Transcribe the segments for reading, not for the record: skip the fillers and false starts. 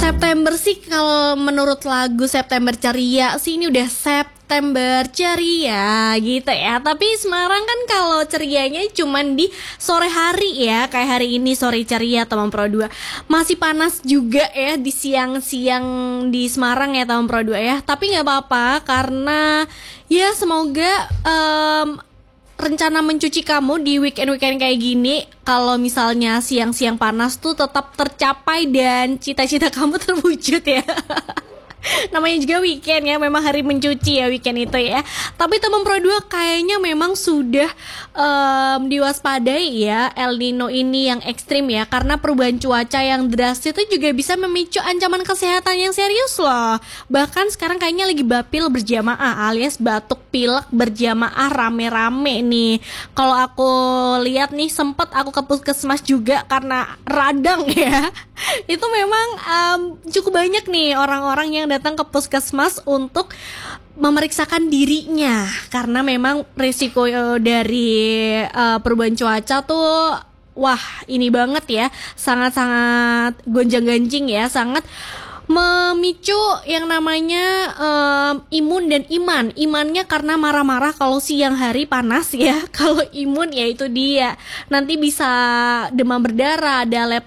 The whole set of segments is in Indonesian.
September sih kalau menurut lagu September Ceria sih ini udah September ceria gitu ya. Tapi Semarang kan kalau cerianya cuman di sore hari ya, kayak hari ini sore ceria teman Pro 2. Masih panas juga ya di siang-siang di Semarang ya teman Pro 2 ya. Tapi nggak apa-apa karena ya semoga rencana mencuci kamu di weekend-weekend kayak gini, kalau misalnya siang-siang panas tuh tetap tercapai dan cita-cita kamu terwujud ya. Namanya juga weekend ya, memang hari mencuci ya weekend itu ya. Tapi teman Pro 2 kayaknya memang sudah diwaspadai ya El Nino ini yang ekstrim ya, karena perubahan cuaca yang drastis itu juga bisa memicu ancaman kesehatan yang serius loh. Bahkan sekarang kayaknya lagi bapil berjamaah alias batuk pilek berjamaah rame-rame nih. Kalau aku lihat nih, sempet aku ke puskesmas juga karena radang ya. Itu memang cukup banyak nih orang-orang yang datang ke puskesmas untuk memeriksakan dirinya karena memang risiko dari perubahan cuaca tuh wah ini banget ya, sangat-sangat gonjang-ganjing ya, sangat memicu yang namanya imun dan imannya karena marah-marah kalau siang hari panas ya. Kalau imun ya itu dia nanti bisa demam berdarah, ada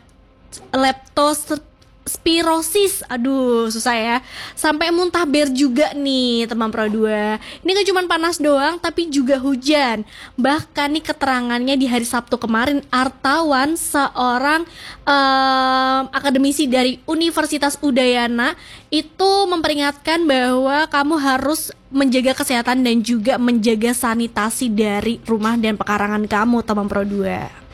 leptospirosis, aduh susah ya, sampai muntah ber juga nih teman Pro 2. Ini gak cuma panas doang tapi juga hujan. Bahkan nih keterangannya di hari Sabtu kemarin, Artawan, seorang akademisi dari Universitas Udayana, itu memperingatkan bahwa kamu harus menjaga kesehatan dan juga menjaga sanitasi dari rumah dan pekarangan kamu teman Pro 2.